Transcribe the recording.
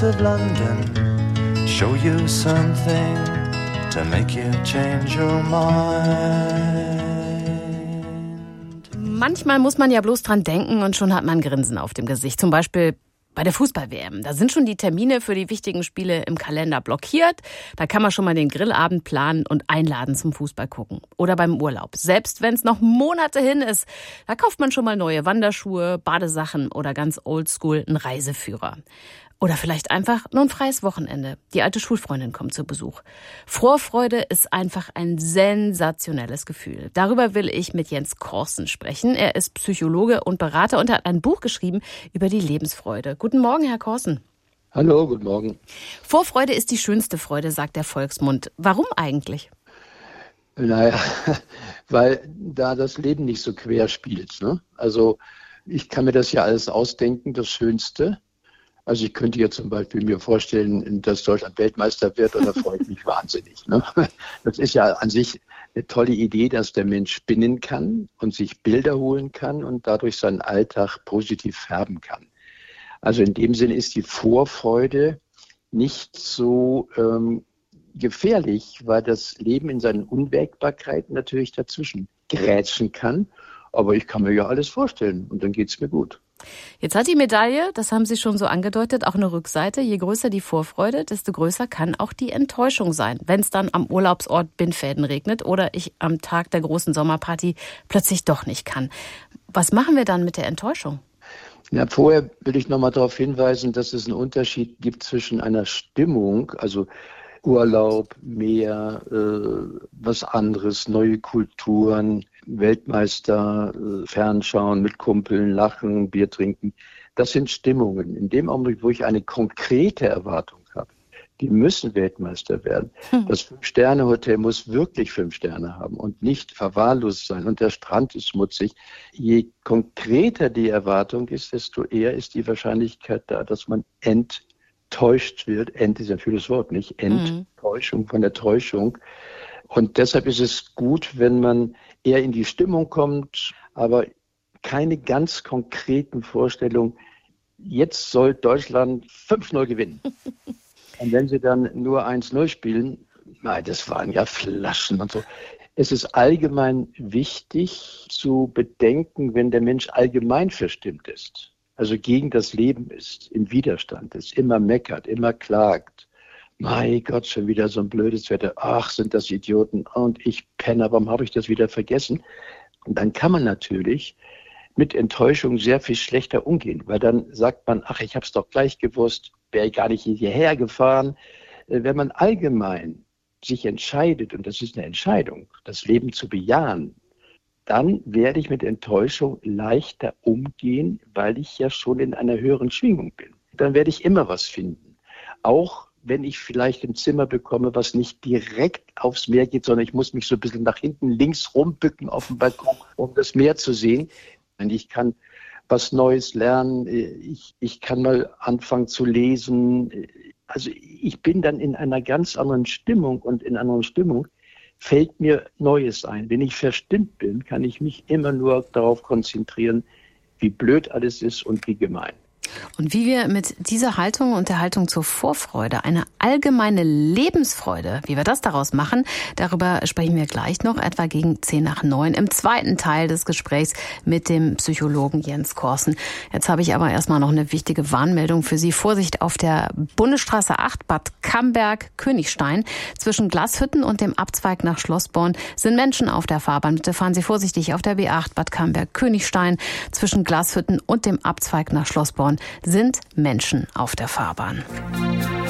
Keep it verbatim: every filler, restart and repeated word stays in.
of London show you something to make you change your mind. Manchmal muss man ja bloß dran denken und schon hat man ein Grinsen auf dem Gesicht. Zum Beispiel bei der Fußball-W M. Da sind schon die Termine für die wichtigen Spiele im Kalender blockiert. Da kann man schon mal den Grillabend planen und einladen zum Fußball gucken. Oder beim Urlaub. Selbst wenn es noch Monate hin ist, da kauft man schon mal neue Wanderschuhe, Badesachen oder ganz oldschool einen Reiseführer. Oder vielleicht einfach nur ein freies Wochenende. Die alte Schulfreundin kommt zu Besuch. Vorfreude ist einfach ein sensationelles Gefühl. Darüber will ich mit Jens Korsen sprechen. Er ist Psychologe und Berater und hat ein Buch geschrieben über die Lebensfreude. Guten Morgen, Herr Korsen. Hallo, guten Morgen. Vorfreude ist die schönste Freude, sagt der Volksmund. Warum eigentlich? Naja, weil da das Leben nicht so quer spielt. Ne? Also ich kann mir das ja alles ausdenken, das Schönste. Also ich könnte jetzt zum Beispiel mir vorstellen, dass Deutschland Weltmeister wird, und da freue ich mich wahnsinnig. Ne? Das ist ja an sich eine tolle Idee, dass der Mensch spinnen kann und sich Bilder holen kann und dadurch seinen Alltag positiv färben kann. Also in dem Sinne ist die Vorfreude nicht so ähm, gefährlich, weil das Leben in seinen Unwägbarkeiten natürlich dazwischen grätschen kann. Aber ich kann mir ja alles vorstellen und dann geht es mir gut. Jetzt hat die Medaille, das haben Sie schon so angedeutet, auch eine Rückseite. Je größer die Vorfreude, desto größer kann auch die Enttäuschung sein, wenn es dann am Urlaubsort Bindfäden regnet oder ich am Tag der großen Sommerparty plötzlich doch nicht kann. Was machen wir dann mit der Enttäuschung? Ja, vorher will ich noch mal darauf hinweisen, dass es einen Unterschied gibt zwischen einer Stimmung, also Urlaub, Meer, äh, was anderes, neue Kulturen, Weltmeister, äh, Fernschauen, mit Kumpeln, lachen, Bier trinken. Das sind Stimmungen. In dem Augenblick, wo ich eine konkrete Erwartung habe, die müssen Weltmeister werden. Hm. Das Fünf-Sterne-Hotel muss wirklich fünf Sterne haben und nicht verwahrlost sein. Und der Strand ist schmutzig. Je konkreter die Erwartung ist, desto eher ist die Wahrscheinlichkeit da, dass man enttäuscht täuscht wird. Ent ist ein schönes Wort, nicht? Enttäuschung von der Täuschung. Und deshalb ist es gut, wenn man eher in die Stimmung kommt, aber keine ganz konkreten Vorstellungen. Jetzt soll Deutschland fünf null gewinnen. Und wenn sie dann nur eins null spielen, nein, das waren ja Flaschen und so. Es ist allgemein wichtig zu bedenken, wenn der Mensch allgemein verstimmt ist, also gegen das Leben ist, im Widerstand ist, immer meckert, immer klagt. Mein Gott, schon wieder so ein blödes Wetter. Ach, sind das Idioten. Und ich Penner, warum habe ich das wieder vergessen? Und dann kann man natürlich mit Enttäuschung sehr viel schlechter umgehen, weil dann sagt man, ach, ich habe es doch gleich gewusst, wäre ich gar nicht hierher gefahren. Wenn man allgemein sich entscheidet, und das ist eine Entscheidung, das Leben zu bejahen, dann werde ich mit Enttäuschung leichter umgehen, weil ich ja schon in einer höheren Schwingung bin. Dann werde ich immer was finden. Auch wenn ich vielleicht ein Zimmer bekomme, was nicht direkt aufs Meer geht, sondern ich muss mich so ein bisschen nach hinten links rumbücken auf dem Balkon, um das Meer zu sehen. Und ich kann was Neues lernen. Ich, ich kann mal anfangen zu lesen. Also ich bin dann in einer ganz anderen Stimmung und in einer anderen Stimmung fällt mir Neues ein. Wenn ich verstimmt bin, kann ich mich immer nur darauf konzentrieren, wie blöd alles ist und wie gemein. Und wie wir mit dieser Haltung und der Haltung zur Vorfreude eine allgemeine Lebensfreude, wie wir das daraus machen, darüber sprechen wir gleich noch, etwa gegen zehn nach neun im zweiten Teil des Gesprächs mit dem Psychologen Jens Korsen. Jetzt habe ich aber erstmal noch eine wichtige Warnmeldung für Sie. Vorsicht auf der Bundesstraße acht, Bad Camberg-Königstein. Zwischen Glashütten und dem Abzweig nach Schlossborn sind Menschen auf der Fahrbahn. Bitte fahren Sie vorsichtig auf der B acht, Bad Camberg-Königstein. Zwischen Glashütten und dem Abzweig nach Schlossborn sind Menschen auf der Fahrbahn.